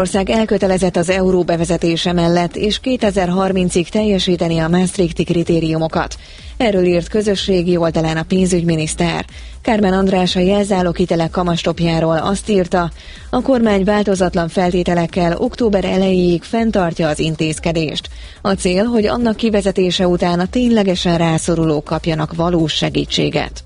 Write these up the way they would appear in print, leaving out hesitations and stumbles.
Ország elkötelezett az euró bevezetése mellett, és 2030-ig teljesíteni a Maastrichti kritériumokat. Erről írt közösségi oldalán a pénzügyminiszter. Kármán András a jelzáloghitelek kamatstopjáról azt írta, a kormány változatlan feltételekkel október elejéig fenntartja az intézkedést. A cél, hogy annak kivezetése után a ténylegesen rászorulók kapjanak valós segítséget.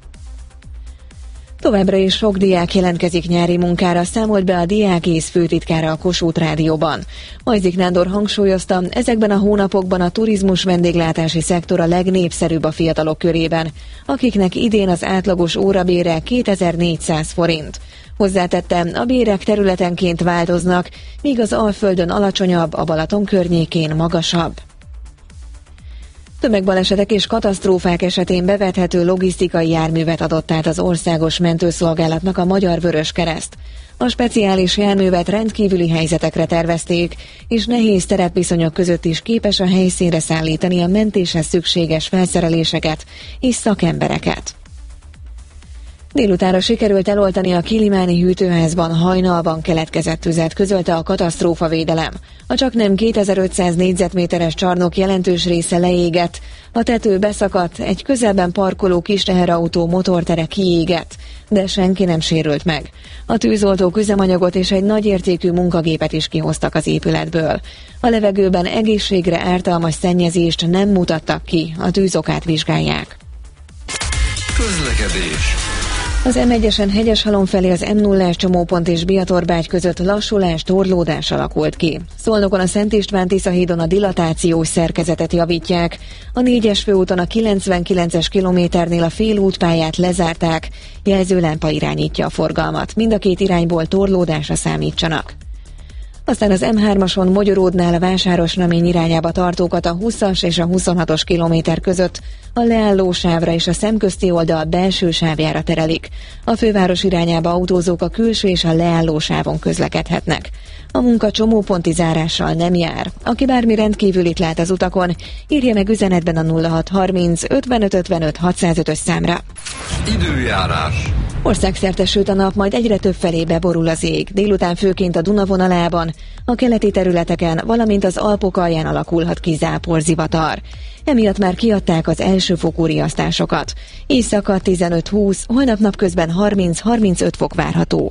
Továbbra is sok diák jelentkezik nyári munkára, számolt be a Diákész főtitkára a Kossuth Rádióban. Majzik Nándor hangsúlyozta, ezekben a hónapokban a turizmus vendéglátási szektor a legnépszerűbb a fiatalok körében, akiknek idén az átlagos órabére 2400 forint. Hozzátette, a bérek területenként változnak, míg az Alföldön alacsonyabb, a Balaton környékén magasabb. Tömegbalesetek és katasztrófák esetén bevethető logisztikai járművet adott át az Országos Mentőszolgálatnak a Magyar Vöröskereszt. A speciális járművet rendkívüli helyzetekre tervezték, és nehéz terepviszonyok között is képes a helyszínre szállítani a mentéshez szükséges felszereléseket és szakembereket. Délutánra sikerült eloltani a Kilimáni hűtőházban hajnalban keletkezett tüzet, közölte a katasztrófavédelem. A csaknem 2500 négyzetméteres csarnok jelentős része leégett, a tető beszakadt, egy közelben parkoló kis teherautó motortere kiégett, de senki nem sérült meg. A tűzoltók üzemanyagot és egy nagyértékű munkagépet is kihoztak az épületből. A levegőben egészségre ártalmas szennyezést nem mutattak ki, a tűzokát vizsgálják. Közlekedés. Az M1-esen Hegyeshalom felé az M0-es csomópont és Biatorbágy között lassulás, torlódás alakult ki. Szolnokon a Szent István-Tisza hídon a dilatációs szerkezetet javítják. A 4-es főúton a 99-es kilométernél a félútpályát lezárták. Jelzőlámpa irányítja a forgalmat. Mind a két irányból torlódásra számítsanak. Aztán az M3-ason Mogyoródnál a Vásárosnamény irányába tartókat a 20-as és a 26-os kilométer között a leálló sávra és a szemközti oldal belső sávjára terelik. A főváros irányába autózók a külső és a leálló sávon közlekedhetnek. A munka csomóponti zárással nem jár. Aki bármi rendkívülit lát az utakon, írja meg üzenetben a 0630 55 55 605-ös számra. Időjárás. Országszerte süt a nap, majd egyre több felé beborul az ég. Délután főként a Duna vonalában, a keleti területeken, valamint az Alpok alján alakulhat ki záporzivatar. Emiatt már kiadták az elsőfokú riasztásokat. Éjszaka 15-20, holnap napközben 30-35 fok várható.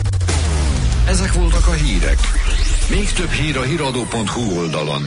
Ezek voltak a hírek. Még több hír a hiradó.hu oldalon.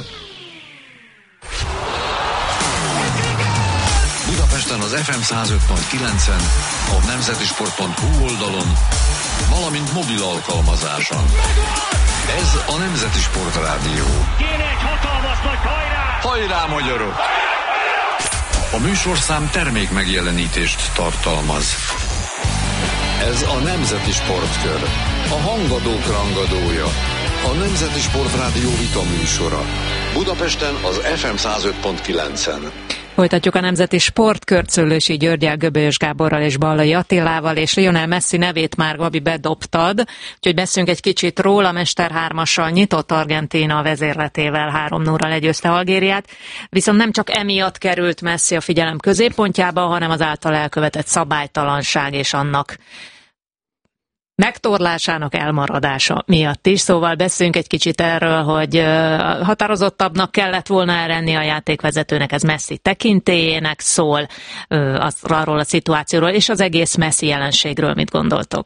Budapesten az FM 105.9-en, a nemzetisport.hu oldalon, valamint mobil alkalmazáson. Ez a Nemzeti Sport Rádió. Kéne egy hatalmas nagy hajrá! Hajrá, magyarok! A műsorszám termék megjelenítést tartalmaz. Ez a Nemzeti Sportkör, a hangadók rangadója, a Nemzeti Sport Rádió vita műsora. Budapesten az FM 105.9-en. Folytatjuk a Nemzeti Sportkört Szőlősi Györggyel, Göbölyös Gáborral és Ballai Attilával, és Lionel Messi nevét már, Gabi, bedobtad, úgyhogy beszéljünk egy kicsit róla. Mester 3-assal nyitott Argentína vezérletével 3-0-ra legyőzte Algériát, viszont nem csak emiatt került Messi a figyelem középpontjába, hanem az által elkövetett szabálytalanság és annak megtorlásának elmaradása miatt is. Szóval beszéljünk egy kicsit erről, hogy határozottabbnak kellett volna lenni a játékvezetőnek, ez Messi tekintélyének szól, arról a szituációról és az egész Messi jelenségről mit gondoltok?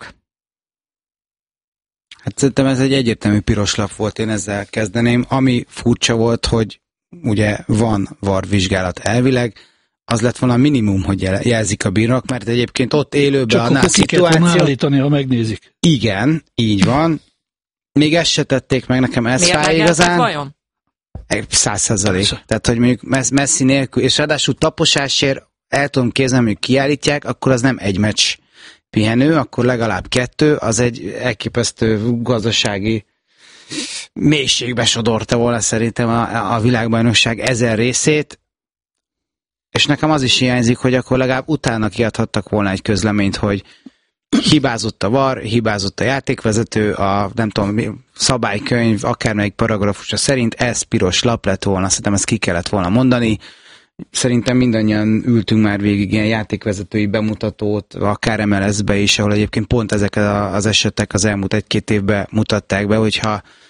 Hát szerintem ez egy egyértelmű piros lap volt, én ezzel kezdeném. Ami furcsa volt, hogy ugye van VAR vizsgálat elvileg, az lett volna a minimum, hogy jelzik a bírnak, mert egyébként ott élőben annál szituáció... Csak állítani, ha megnézik. Igen, így van. Még ezt se tették meg, nekem ez fáj igazán. Vajon? 100%. Tehát, hogy mondjuk Messi nélkül, és ráadásul taposásért el tudom képzelni, hogy kiállítják, akkor az nem egy meccs pihenő, akkor legalább 2, az egy elképesztő gazdasági mélységbe sodorta volna szerintem a világbajnokság 1000 részét, és nekem az is hiányzik, hogy akkor legalább utána kiadhattak volna egy közleményt, hogy hibázott a VAR, hibázott a játékvezető, a nem tudom, szabálykönyv, akármelyik paragrafusa szerint ez piros lap lett volna, szerintem ezt ki kellett volna mondani. Szerintem mindannyian ültünk már végig ilyen játékvezetői bemutatót, akár MLS-be is, ahol egyébként pont ezek az esetek az elmúlt 1-2 évben mutatták be, hogyha